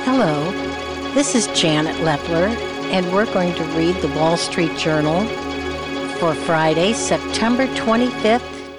Hello, this is Janet Lepler, and we're going to read the Wall Street Journal for Friday, September 25th,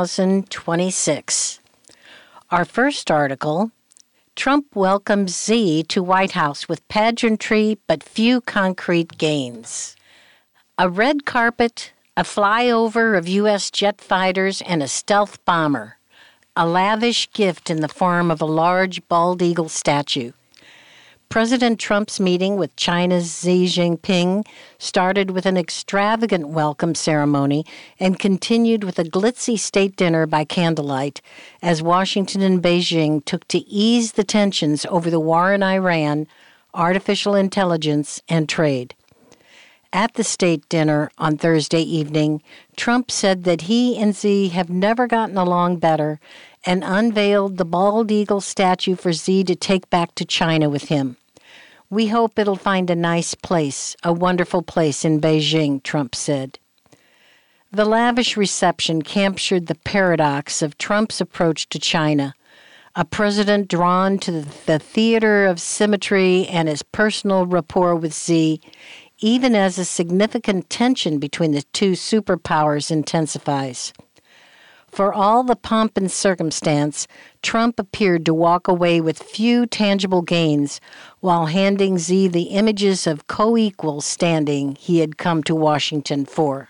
2026. Our first article, Trump welcomes Xi to White House with pageantry but few concrete gains. A red carpet, a flyover of U.S. jet fighters, and a stealth bomber. A lavish gift in the form of a large bald eagle statue. President Trump's meeting with China's Xi Jinping started with an extravagant welcome ceremony and continued with a glitzy state dinner by candlelight as Washington and Beijing took to ease the tensions over the war in Iran, artificial intelligence, and trade. At the state dinner on Thursday evening, Trump said that he and Xi have never gotten along better and unveiled the bald eagle statue for Xi to take back to China with him. We hope it'll find a nice place, a wonderful place in Beijing, Trump said. The lavish reception captured the paradox of Trump's approach to China, a president drawn to the theater of symmetry and his personal rapport with Xi, even as a significant tension between the two superpowers intensifies. For all the pomp and circumstance, Trump appeared to walk away with few tangible gains while handing Xi the images of co-equal standing he had come to Washington for.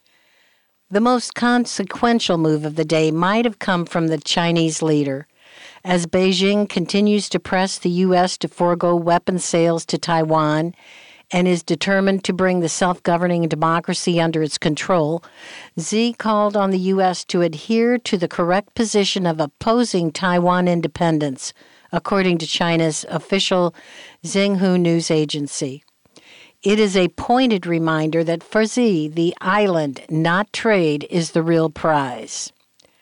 The most consequential move of the day might have come from the Chinese leader, as Beijing continues to press the U.S. to forego weapons sales to Taiwan and is determined to bring the self-governing democracy under its control. Xi called on the U.S. to adhere to the correct position of opposing Taiwan independence, according to China's official Xinhua news agency. It is a pointed reminder that for Xi, the island, not trade, is the real prize.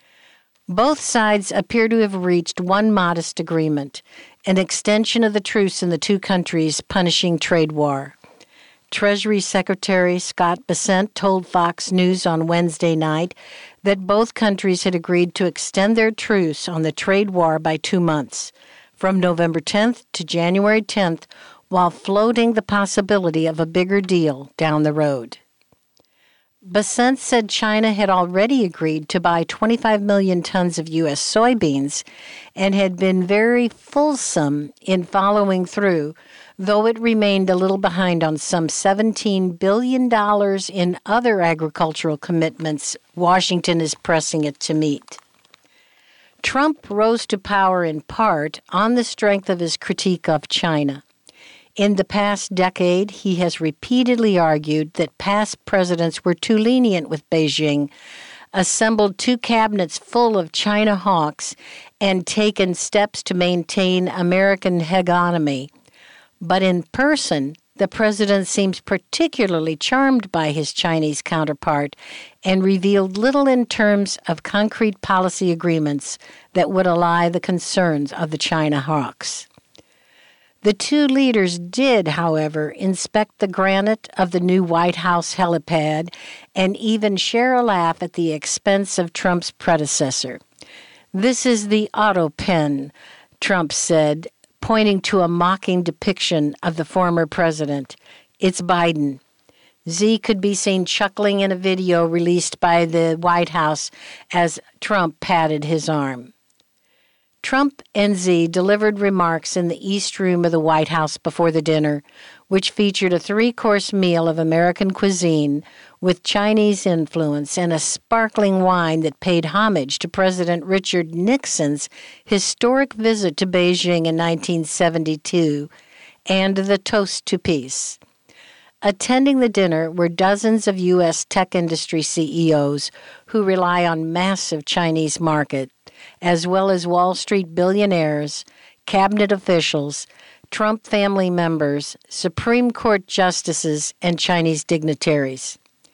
Both sides appear to have reached one modest agreement, an extension of the truce in the two countries punishing trade war. Treasury Secretary Scott Bessent told Fox News on Wednesday night that both countries had agreed to extend their truce on the trade war by 2 months, from November 10th to January 10th, while floating the possibility of a bigger deal down the road. Bessent said China had already agreed to buy 25 million tons of U.S. soybeans and had been very fulsome in following through, though it remained a little behind on some $17 billion in other agricultural commitments Washington is pressing it to meet. Trump rose to power in part on the strength of his critique of China. In the past decade, he has repeatedly argued that past presidents were too lenient with Beijing, assembled two cabinets full of China hawks, and taken steps to maintain American hegemony. But in person, the president seems particularly charmed by his Chinese counterpart and revealed little in terms of concrete policy agreements that would allay the concerns of the China hawks. The two leaders did, however, inspect the granite of the new White House helipad and even share a laugh at the expense of Trump's predecessor. "This is the auto pen," Trump said, pointing to a mocking depiction of the former president. "It's Biden." Xi could be seen chuckling in a video released by the White House as Trump patted his arm. Trump and Xi delivered remarks in the East Room of the White House before the dinner, which featured a 3-course meal of American cuisine with Chinese influence and a sparkling wine that paid homage to President Richard Nixon's historic visit to Beijing in 1972 and the toast to peace. Attending the dinner were dozens of U.S. tech industry CEOs who rely on massive Chinese market, as well as Wall Street billionaires, cabinet officials, Trump family members, Supreme Court justices, and Chinese dignitaries.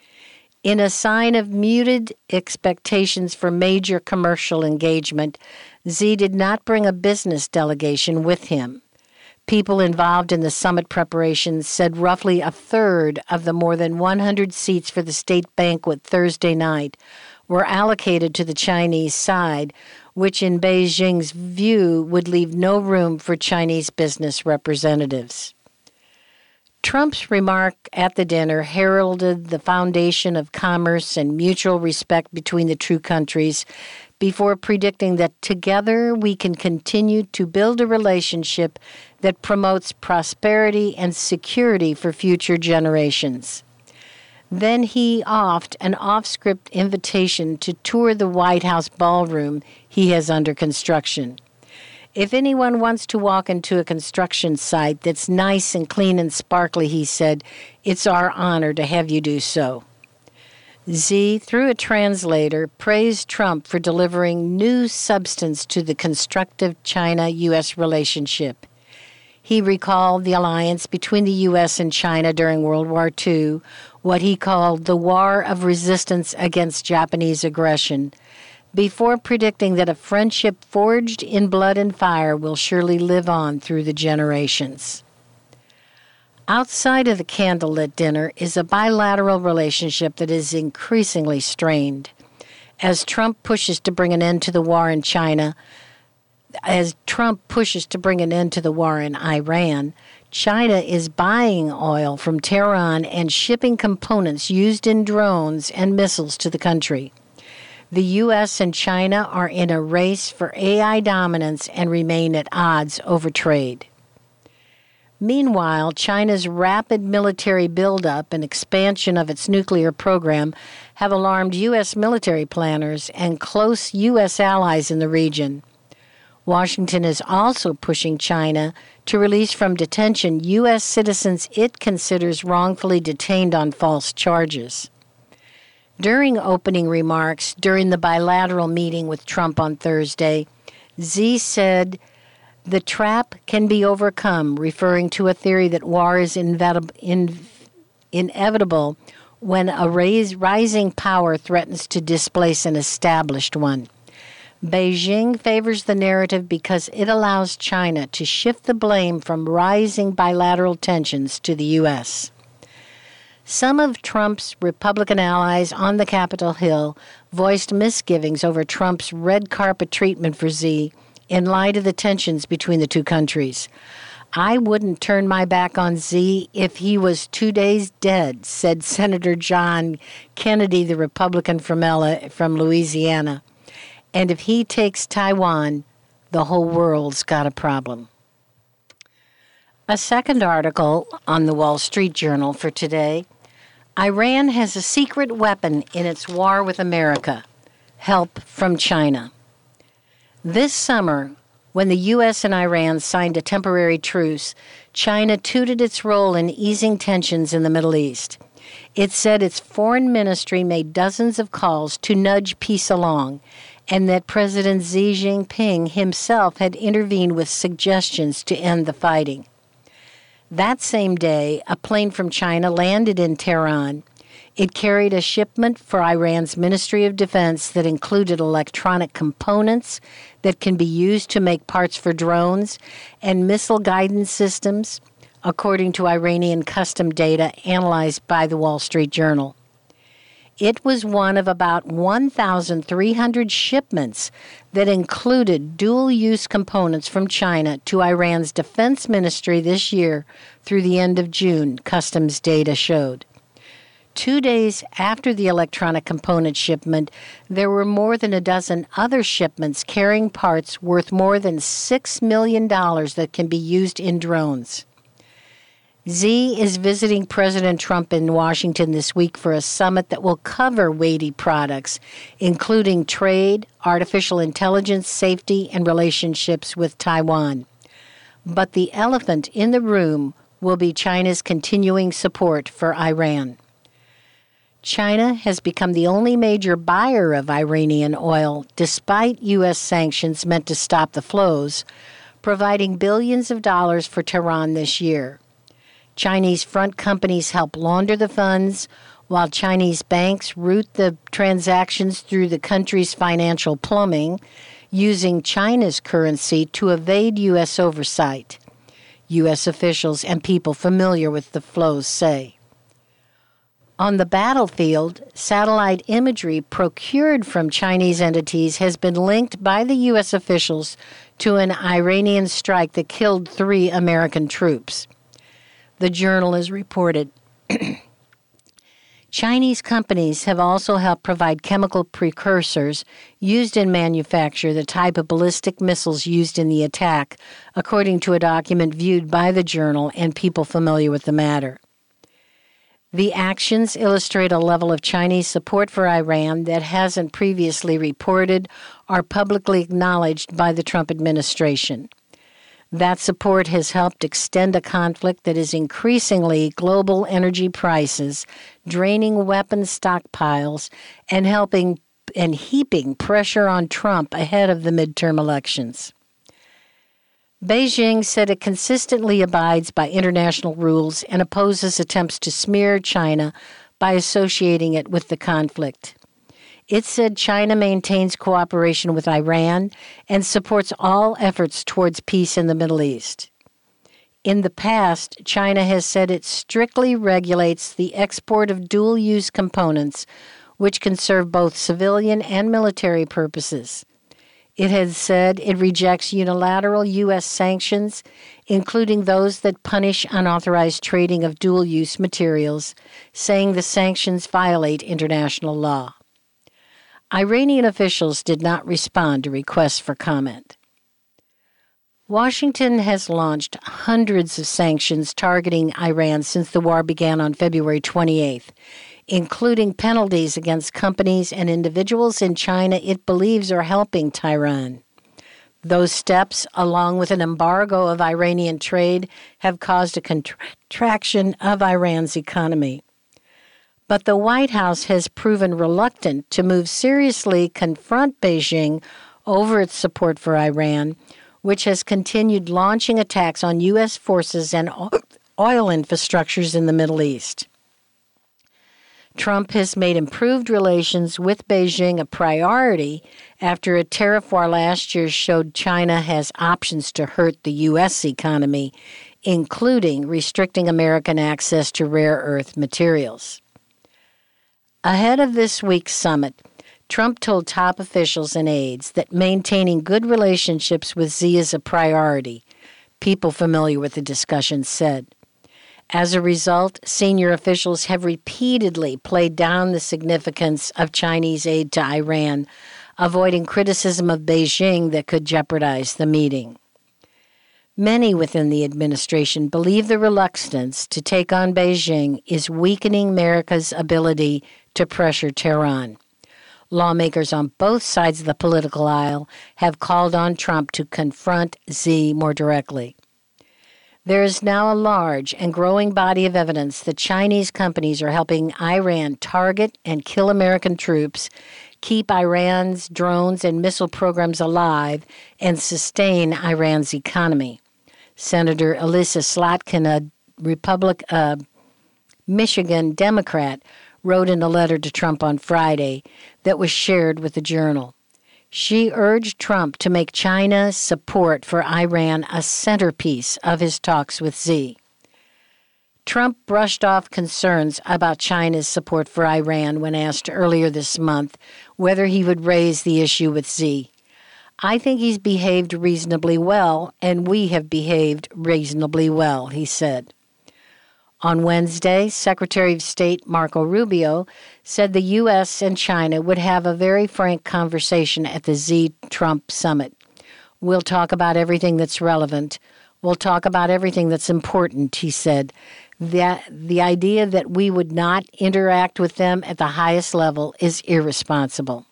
In a sign of muted expectations for major commercial engagement, Xi did not bring a business delegation with him. People involved in the summit preparations said roughly a third of the more than 100 seats for the state banquet Thursday night were allocated to the Chinese side, which in Beijing's view would leave no room for Chinese business representatives. Trump's remark at the dinner heralded the foundation of commerce and mutual respect between the two countries before predicting that together we can continue to build a relationship that promotes prosperity and security for future generations. Then he offed an off-script invitation to tour the White House ballroom he has under construction. If anyone wants to walk into a construction site that's nice and clean and sparkly, he said, it's our honor to have you do so. Xi, through a translator, praised Trump for delivering new substance to the constructive China-U.S. relationship. He recalled the alliance between the U.S. and China during World War II, what he called the war of resistance against Japanese aggression, before predicting that a friendship forged in blood and fire will surely live on through the generations. Outside of the candlelit dinner is a bilateral relationship that is increasingly strained. As Trump pushes to bring an end to the war in Iran, China is buying oil from Tehran and shipping components used in drones and missiles to the country. The U.S. and China are in a race for AI dominance and remain at odds over trade. Meanwhile, China's rapid military buildup and expansion of its nuclear program have alarmed U.S. military planners and close U.S. allies in the region. Washington is also pushing China to release from detention U.S. citizens it considers wrongfully detained on false charges. During opening remarks during the bilateral meeting with Trump on Thursday, Xi said, "The trap can be overcome," referring to a theory that war is inevitable when a rising power threatens to displace an established one. Beijing favors the narrative because it allows China to shift the blame from rising bilateral tensions to the U.S. Some of Trump's Republican allies on the Capitol Hill voiced misgivings over Trump's red carpet treatment for Xi in light of the tensions between the two countries. "I wouldn't turn my back on Xi if he was 2 days dead," said Senator John Kennedy, the Republican from Louisiana. "And if he takes Taiwan, the whole world's got a problem." A second article on the Wall Street Journal for today: Iran has a secret weapon in its war with America. Help from China. This summer, when the U.S. and Iran signed a temporary truce, China touted its role in easing tensions in the Middle East. It said its foreign ministry made dozens of calls to nudge peace along, and that President Xi Jinping himself had intervened with suggestions to end the fighting. That same day, a plane from China landed in Tehran. It carried a shipment for Iran's Ministry of Defense that included electronic components that can be used to make parts for drones and missile guidance systems, according to Iranian custom data analyzed by the Wall Street Journal. It was one of about 1,300 shipments that included dual-use components from China to Iran's defense ministry this year through the end of June, customs data showed. 2 days after the electronic component shipment, there were more than a dozen other shipments carrying parts worth more than $6 million that can be used in drones. Xi is visiting President Trump in Washington this week for a summit that will cover weighty products, including trade, artificial intelligence, safety, and relationships with Taiwan. But the elephant in the room will be China's continuing support for Iran. China has become the only major buyer of Iranian oil, despite U.S. sanctions meant to stop the flows, providing billions of dollars for Tehran this year. Chinese front companies help launder the funds, while Chinese banks route the transactions through the country's financial plumbing, using China's currency to evade U.S. oversight, U.S. officials and people familiar with the flows say. On the battlefield, satellite imagery procured from Chinese entities has been linked by the U.S. officials to an Iranian strike that killed 3 American troops. The Journal has reported Chinese companies have also helped provide chemical precursors used in manufacture the type of ballistic missiles used in the attack, according to a document viewed by the Journal and people familiar with the matter. The actions illustrate a level of Chinese support for Iran that hasn't previously reported or publicly acknowledged by the Trump administration. That support has helped extend a conflict that is increasingly global energy prices, draining weapons stockpiles, and heaping pressure on Trump ahead of the midterm elections. Beijing said it consistently abides by international rules and opposes attempts to smear China by associating it with the conflict. It said China maintains cooperation with Iran and supports all efforts towards peace in the Middle East. In the past, China has said it strictly regulates the export of dual-use components, which can serve both civilian and military purposes. It has said it rejects unilateral U.S. sanctions, including those that punish unauthorized trading of dual-use materials, saying the sanctions violate international law. Iranian officials did not respond to requests for comment. Washington has launched hundreds of sanctions targeting Iran since the war began on February 28th, including penalties against companies and individuals in China it believes are helping Tehran. Those steps, along with an embargo of Iranian trade, have caused a contraction of Iran's economy. But the White House has proven reluctant to move seriously confront Beijing over its support for Iran, which has continued launching attacks on U.S. forces and oil infrastructures in the Middle East. Trump has made improved relations with Beijing a priority after a tariff war last year showed China has options to hurt the U.S. economy, including restricting American access to rare earth materials. Ahead of this week's summit, Trump told top officials and aides that maintaining good relationships with Xi is a priority, people familiar with the discussion said. As a result, senior officials have repeatedly played down the significance of Chinese aid to Iran, avoiding criticism of Beijing that could jeopardize the meeting. Many within the administration believe the reluctance to take on Beijing is weakening America's ability to pressure Tehran. Lawmakers on both sides of the political aisle have called on Trump to confront Xi more directly. There is now a large and growing body of evidence that Chinese companies are helping Iran target and kill American troops, keep Iran's drones and missile programs alive, and sustain Iran's economy. Senator Elissa Slotkin, a Michigan Democrat, wrote in a letter to Trump on Friday that was shared with the Journal. She urged Trump to make China's support for Iran a centerpiece of his talks with Xi. Trump brushed off concerns about China's support for Iran when asked earlier this month whether he would raise the issue with Xi. I think he's behaved reasonably well, and we have behaved reasonably well, he said. On Wednesday, Secretary of State Marco Rubio said the U.S. and China would have a very frank conversation at the Xi-Trump summit. We'll talk about everything that's relevant. We'll talk about everything that's important, he said. The idea that we would not interact with them at the highest level is irresponsible.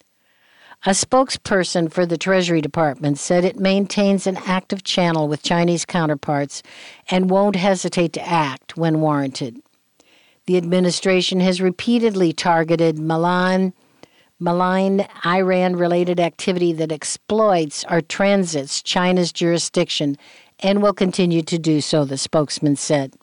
A spokesperson for the Treasury Department said it maintains an active channel with Chinese counterparts and won't hesitate to act when warranted. The administration has repeatedly targeted malign Iran-related activity that exploits or transits China's jurisdiction and will continue to do so, the spokesman said.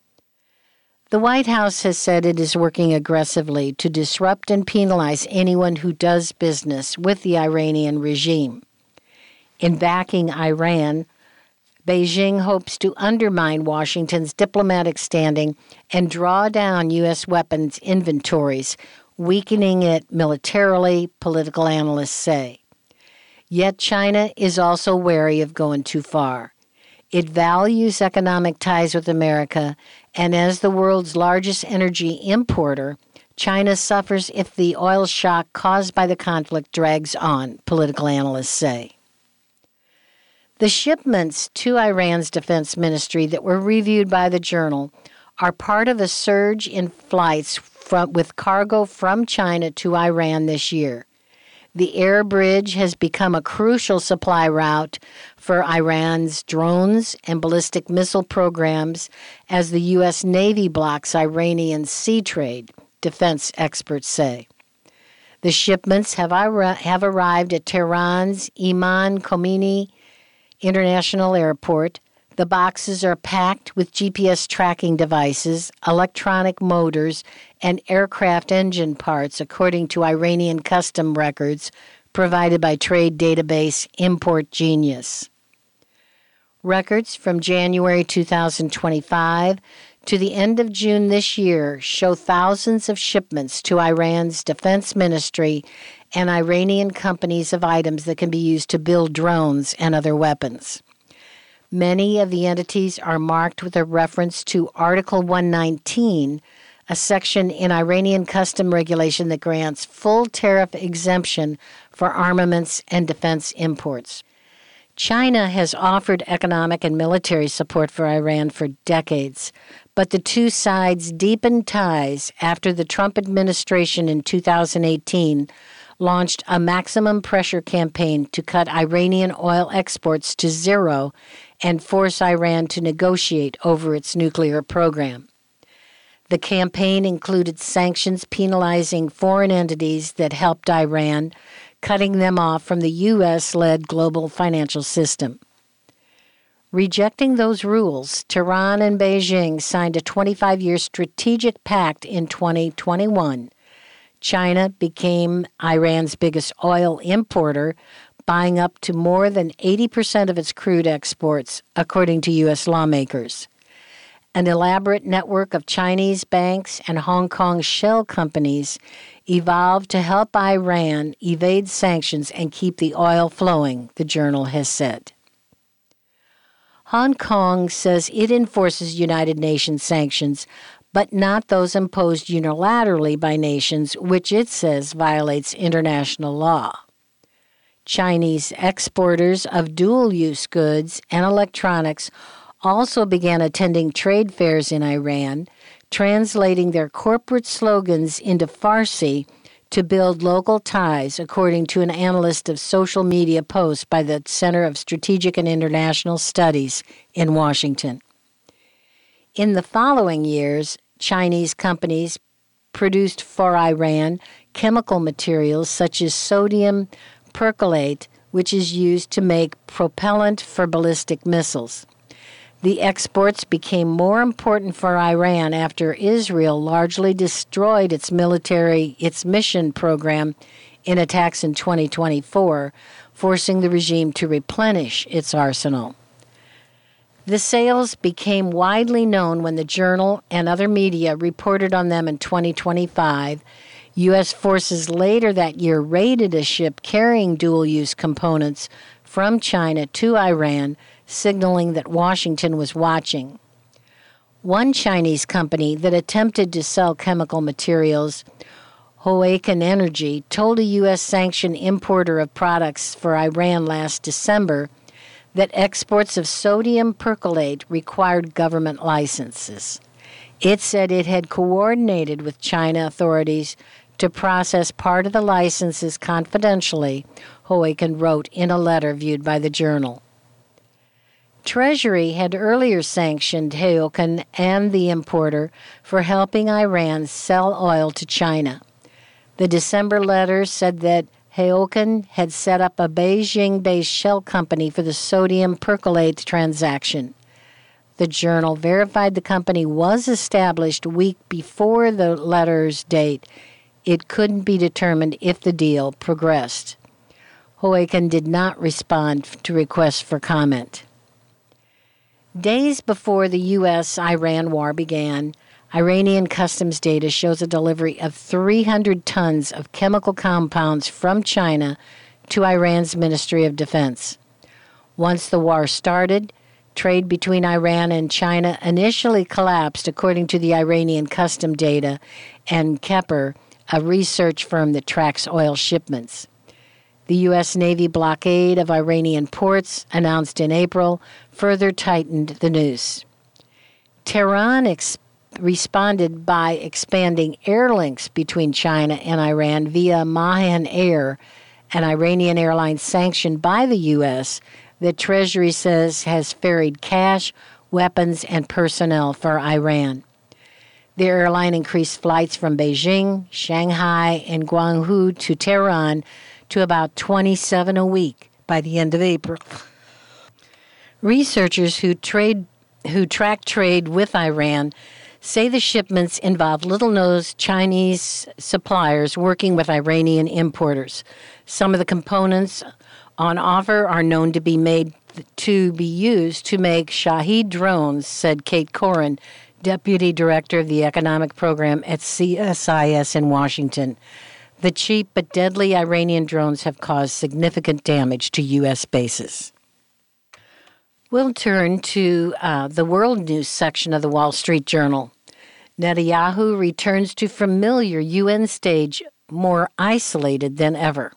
The White House has said it is working aggressively to disrupt and penalize anyone who does business with the Iranian regime. In backing Iran, Beijing hopes to undermine Washington's diplomatic standing and draw down U.S. weapons inventories, weakening it militarily, political analysts say. Yet China is also wary of going too far. It values economic ties with America, and as the world's largest energy importer, China suffers if the oil shock caused by the conflict drags on, political analysts say. The shipments to Iran's defense ministry that were reviewed by the Journal are part of a surge in flights with cargo from China to Iran this year. The air bridge has become a crucial supply route for Iran's drones and ballistic missile programs as the U.S. Navy blocks Iranian sea trade, defense experts say. The shipments have arrived at Tehran's Imam Khomeini International Airport. The boxes are packed with GPS tracking devices, electronic motors, and aircraft engine parts, according to Iranian custom records provided by trade database Import Genius. Records from January 2025 to the end of June this year show thousands of shipments to Iran's defense ministry and Iranian companies of items that can be used to build drones and other weapons. Many of the entities are marked with a reference to Article 119, a section in Iranian custom regulation that grants full tariff exemption for armaments and defense imports. China has offered economic and military support for Iran for decades, but the two sides deepened ties after the Trump administration in 2018 launched a maximum pressure campaign to cut Iranian oil exports to zero and force Iran to negotiate over its nuclear program. The campaign included sanctions penalizing foreign entities that helped Iran, cutting them off from the U.S.-led global financial system. Rejecting those rules, Tehran and Beijing signed a 25-year strategic pact in 2021. China became Iran's biggest oil importer, buying up to more than 80% of its crude exports, according to U.S. lawmakers. An elaborate network of Chinese banks and Hong Kong shell companies evolved to help Iran evade sanctions and keep the oil flowing, the Journal has said. Hong Kong says it enforces United Nations sanctions, but not those imposed unilaterally by nations, which it says violates international law. Chinese exporters of dual-use goods and electronics also began attending trade fairs in Iran, translating their corporate slogans into Farsi to build local ties, according to an analyst of social media posts by the Center of Strategic and International Studies in Washington. In the following years, Chinese companies produced for Iran chemical materials such as sodium perchlorate, which is used to make propellant for ballistic missiles. The exports became more important for Iran after Israel largely destroyed its mission program in attacks in 2024, forcing the regime to replenish its arsenal. The sales became widely known when the Journal and other media reported on them in 2025. U.S. forces later that year raided a ship carrying dual-use components from China to Iran, signaling that Washington was watching. One Chinese company that attempted to sell chemical materials, Hoeken Energy, told a U.S.-sanctioned importer of products for Iran last December that exports of sodium perchlorate required government licenses. It said it had coordinated with China authorities to process part of the licenses confidentially, Hoeken wrote in a letter viewed by the Journal. Treasury had earlier sanctioned Hoeken and the importer for helping Iran sell oil to China. The December letter said that Hoeken had set up a Beijing-based shell company for the sodium perchlorate transaction. The Journal verified the company was established a week before the letter's date. It couldn't be determined if the deal progressed. Hoeken did not respond to requests for comment. Days before the U.S.-Iran war began, Iranian customs data shows a delivery of 300 tons of chemical compounds from China to Iran's Ministry of Defense. Once the war started, trade between Iran and China initially collapsed, according to the Iranian custom data and Kepler, a research firm that tracks oil shipments. The U.S. Navy blockade of Iranian ports, announced in April, further tightened the noose. Tehran responded by expanding air links between China and Iran via Mahan Air, an Iranian airline sanctioned by the U.S. that Treasury says has ferried cash, weapons, and personnel for Iran. The airline increased flights from Beijing, Shanghai, and Guangzhou to Tehran to about 27 a week by the end of April. Researchers who track trade with Iran say the shipments involve little-known Chinese suppliers working with Iranian importers. Some of the components on offer are known to be used to make Shahed drones, said Kate Corin, Deputy Director of the Economic Program at CSIS in Washington. The cheap but deadly Iranian drones have caused significant damage to U.S. bases. We'll turn to the world news section of the Wall Street Journal. Netanyahu returns to familiar UN stage, more isolated than ever.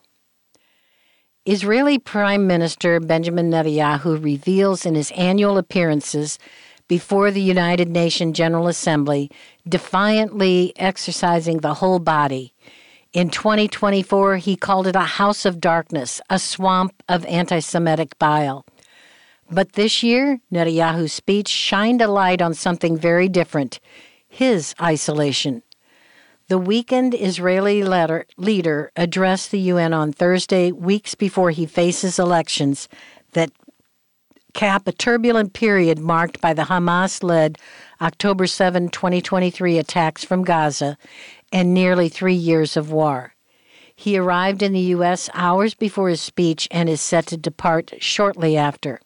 Israeli Prime Minister Benjamin Netanyahu reveals in his annual appearances before the United Nations General Assembly, defiantly exercising the whole body. In 2024, he called it a house of darkness, a swamp of anti-Semitic bile. But this year, Netanyahu's speech shined a light on something very different, his isolation. The weakened Israeli leader addressed the UN on Thursday, weeks before he faces elections that cap a turbulent period marked by the Hamas-led October 7, 2023 attacks from Gaza and nearly 3 years of war. He arrived in the U.S. hours before his speech and is set to depart shortly after.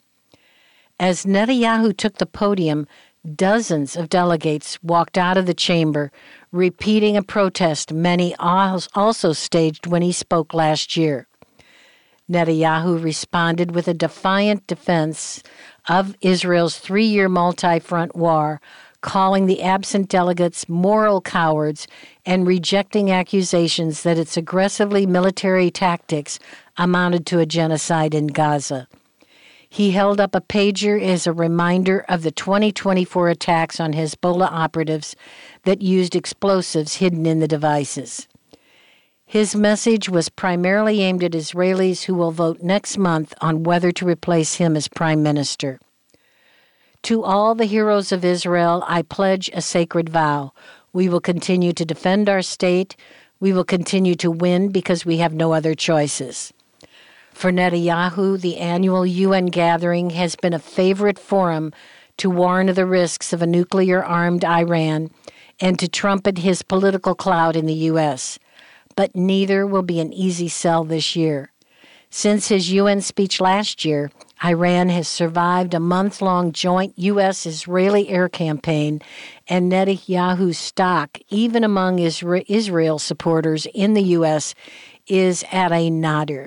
As Netanyahu took the podium, dozens of delegates walked out of the chamber, repeating a protest many also staged when he spoke last year. Netanyahu responded with a defiant defense of Israel's 3-year multi-front war, calling the absent delegates moral cowards and rejecting accusations that its aggressively military tactics amounted to a genocide in Gaza. He held up a pager as a reminder of the 2024 attacks on Hezbollah operatives that used explosives hidden in the devices. His message was primarily aimed at Israelis who will vote next month on whether to replace him as prime minister. To all the heroes of Israel, I pledge a sacred vow. We will continue to defend our state. We will continue to win because we have no other choices. For Netanyahu, the annual UN gathering has been a favorite forum to warn of the risks of a nuclear-armed Iran and to trumpet his political clout in the U.S. But neither will be an easy sell this year. Since his UN speech last year, Iran has survived a month-long joint U.S.-Israeli air campaign, and Netanyahu's stock, even among Israel supporters in the U.S., is at a nadir.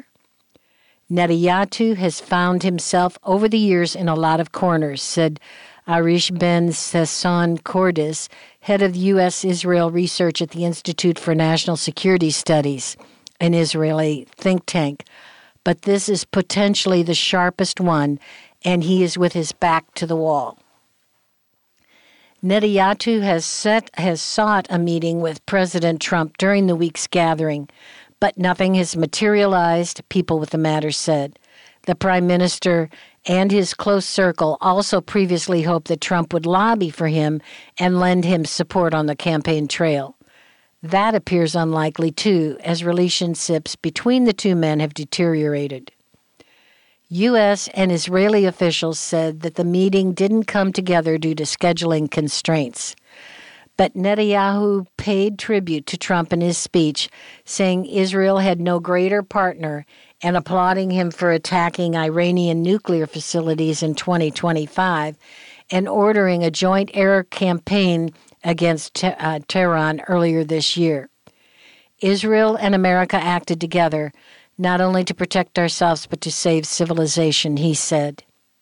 Netanyahu has found himself over the years in a lot of corners, said Arish Ben Sasson Cordis, head of U.S.-Israel research at the Institute for National Security Studies, an Israeli think tank. But this is potentially the sharpest one, and he is with his back to the wall. Netanyahu has sought a meeting with President Trump during the week's gathering, but nothing has materialized, people with the matter said. The prime minister and his close circle also previously hoped that Trump would lobby for him and lend him support on the campaign trail. That appears unlikely, too, as relationships between the two men have deteriorated. U.S. and Israeli officials said that the meeting didn't come together due to scheduling constraints. But Netanyahu paid tribute to Trump in his speech, saying Israel had no greater partner and applauding him for attacking Iranian nuclear facilities in 2025 and ordering a joint air campaign against Tehran earlier this year. Israel and America acted together, not only to protect ourselves but to save civilization, he said.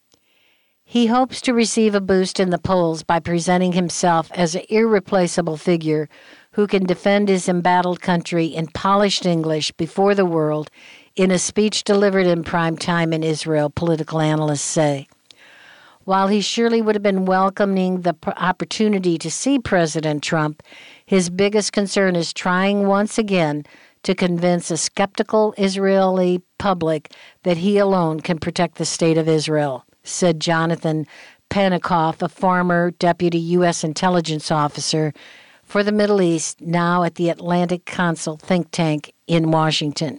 He hopes to receive a boost in the polls by presenting himself as an irreplaceable figure who can defend his embattled country in polished English before the world in a speech delivered in prime time in Israel, political analysts say. While he surely would have been welcoming the opportunity to see President Trump, his biggest concern is trying once again to convince a skeptical Israeli public that he alone can protect the state of Israel, said Jonathan Penikoff, a former deputy U.S. intelligence officer for the Middle East, now at the Atlantic Council think tank in Washington.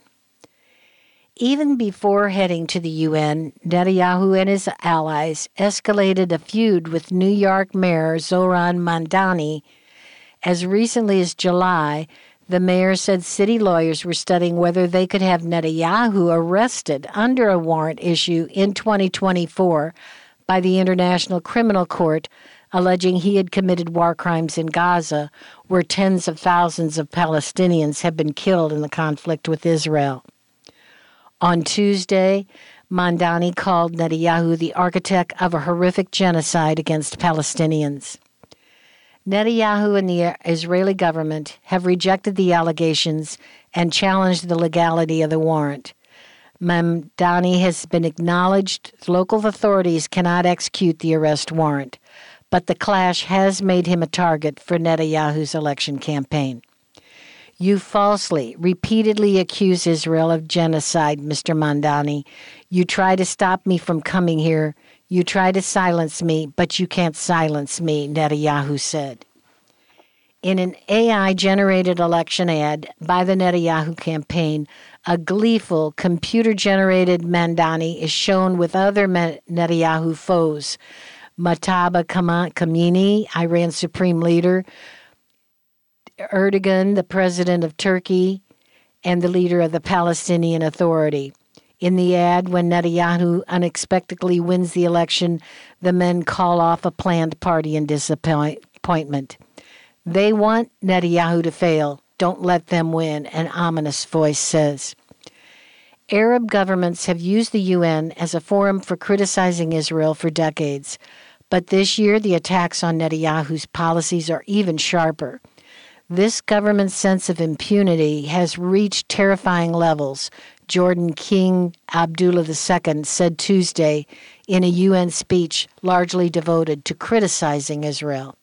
Even before heading to the UN, Netanyahu and his allies escalated a feud with New York Mayor Zohran Mamdani. As recently as July, the mayor said city lawyers were studying whether they could have Netanyahu arrested under a warrant issue in 2024 by the International Criminal Court, alleging he had committed war crimes in Gaza, where tens of thousands of Palestinians have been killed in the conflict with Israel. On Tuesday, Mamdani called Netanyahu the architect of a horrific genocide against Palestinians. Netanyahu and the Israeli government have rejected the allegations and challenged the legality of the warrant. Mamdani has been acknowledged local authorities cannot execute the arrest warrant, but the clash has made him a target for Netanyahu's election campaign. You falsely, repeatedly accuse Israel of genocide, Mr. Mamdani. You try to stop me from coming here. You try to silence me, but you can't silence me, Netanyahu said. In an AI-generated election ad by the Netanyahu campaign, a gleeful, computer-generated Mamdani is shown with other Netanyahu foes. Mustafa Khamenei, Iran's supreme leader, Erdogan, the president of Turkey, and the leader of the Palestinian Authority. In the ad, when Netanyahu unexpectedly wins the election, the men call off a planned party in disappointment. They want Netanyahu to fail. Don't let them win, an ominous voice says. Arab governments have used the UN as a forum for criticizing Israel for decades, but this year the attacks on Netanyahu's policies are even sharper. This government's sense of impunity has reached terrifying levels, Jordan King Abdullah II said Tuesday in a UN speech largely devoted to criticizing Israel.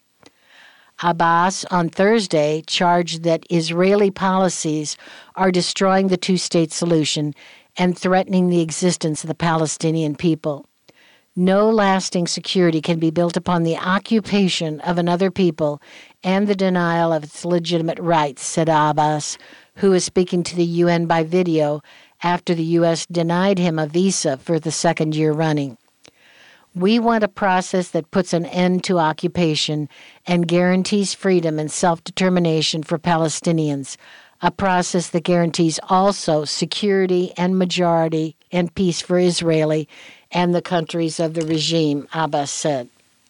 Abbas on Thursday charged that Israeli policies are destroying the two-state solution and threatening the existence of the Palestinian people. No lasting security can be built upon the occupation of another people and the denial of its legitimate rights, said Abbas, who is speaking to the UN by video after the U.S. denied him a visa for the second year running. We want a process that puts an end to occupation and guarantees freedom and self-determination for Palestinians, a process that guarantees also security and majority and peace for Israeli and the countries of the regime, Abbas said.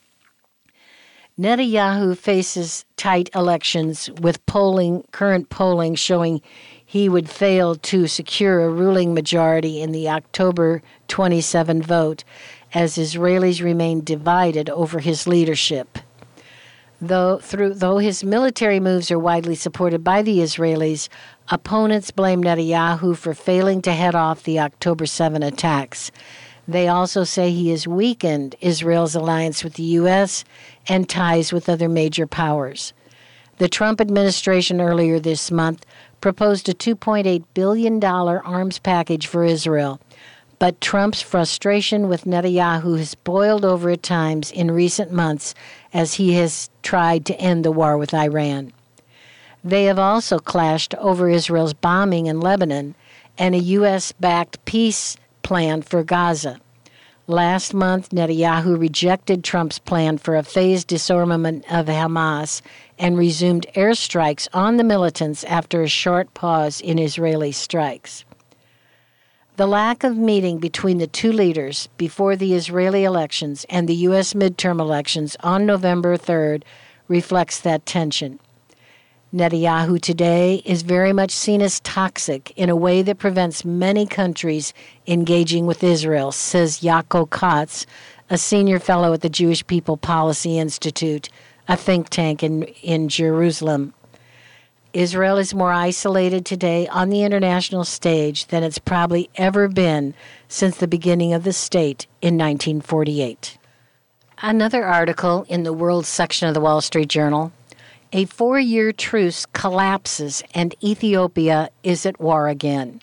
Netanyahu faces tight elections with current polling showing he would fail to secure a ruling majority in the October 27 vote as Israelis remain divided over his leadership. Though his military moves are widely supported by the Israelis, opponents blame Netanyahu for failing to head off the October 7 attacks. They also say he has weakened Israel's alliance with the U.S. and ties with other major powers. The Trump administration earlier this month proposed a $2.8 billion arms package for Israel, but Trump's frustration with Netanyahu has boiled over at times in recent months as he has tried to end the war with Iran. They have also clashed over Israel's bombing in Lebanon and a U.S.-backed peace plan for Gaza. Last month, Netanyahu rejected Trump's plan for a phased disarmament of Hamas and resumed airstrikes on the militants after a short pause in Israeli strikes. The lack of meeting between the two leaders before the Israeli elections and the U.S. midterm elections on November 3rd reflects that tension. Netanyahu today is very much seen as toxic in a way that prevents many countries engaging with Israel, says Yaakov Katz, a senior fellow at the Jewish People Policy Institute, a think tank in Jerusalem. Israel is more isolated today on the international stage than it's probably ever been since the beginning of the state in 1948. Another article in the World section of the Wall Street Journal: a 4-year truce collapses and Ethiopia is at war again.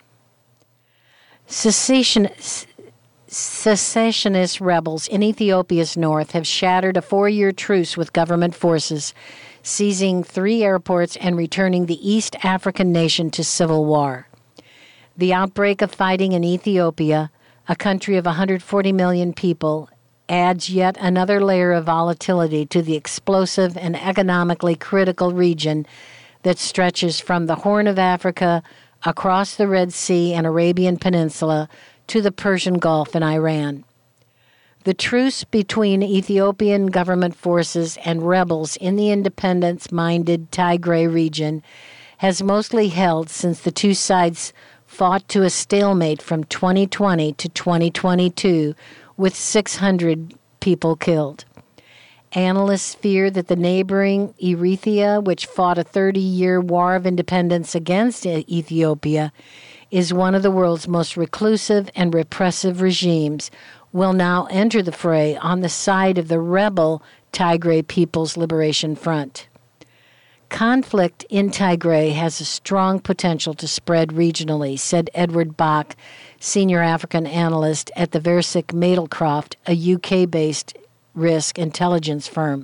Secessionist rebels in Ethiopia's north have shattered a 4-year truce with government forces, seizing 3 airports and returning the East African nation to civil war. The outbreak of fighting in Ethiopia, a country of 140 million people, adds yet another layer of volatility to the explosive and economically critical region that stretches from the Horn of Africa across the Red Sea and Arabian Peninsula to the Persian Gulf and Iran. The truce between Ethiopian government forces and rebels in the independence-minded Tigray region has mostly held since the two sides fought to a stalemate from 2020 to 2022, with 600 people killed. Analysts fear that the neighboring Eritrea, which fought a 30-year war of independence against Ethiopia, is one of the world's most reclusive and repressive regimes, will now enter the fray on the side of the rebel Tigray People's Liberation Front. Conflict in Tigray has a strong potential to spread regionally, said Edward Bach, senior African analyst at the Versick Madelcroft, a UK-based risk intelligence firm.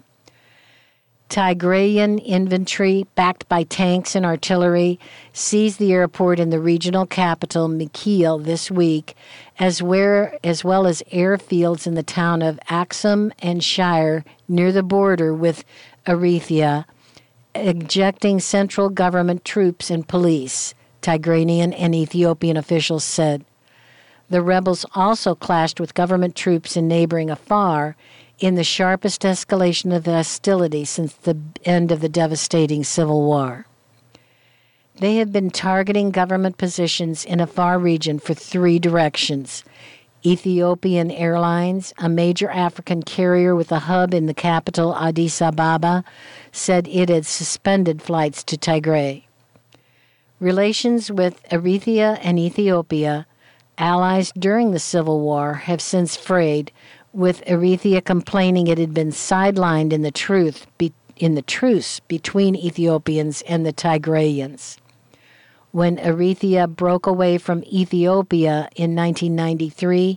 Tigrayan infantry, backed by tanks and artillery, seized the airport in the regional capital, Mekelle, this week, as well as airfields in the town of Aksum and Shire near the border with Eritrea, ejecting central government troops and police, Tigrayan and Ethiopian officials said. The rebels also clashed with government troops in neighboring Afar in the sharpest escalation of hostility since the end of the devastating civil war. They have been targeting government positions in Afar region for 3 directions. Ethiopian Airlines, a major African carrier with a hub in the capital Addis Ababa, said it had suspended flights to Tigray. Relations with Eritrea and Ethiopia, allies during the civil war, have since frayed, with Eritrea complaining it had been sidelined in the truce between Ethiopians and the Tigrayans. When Eritrea broke away from Ethiopia in 1993,